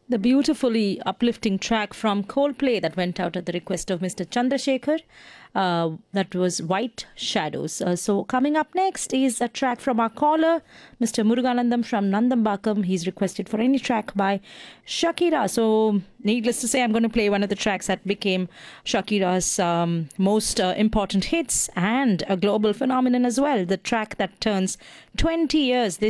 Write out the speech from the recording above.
The beautifully uplifting track from Coldplay that went out at the request of Mr. Chandrasekhar. That was White Shadows. So, coming up next is a track from our caller, Mr. Muruganandam from Nandambakam. He's requested for any track by Shakira. So, needless to say, I'm going to play one of the tracks that became Shakira's most important hits and a global phenomenon as well. The track that turns 20 years this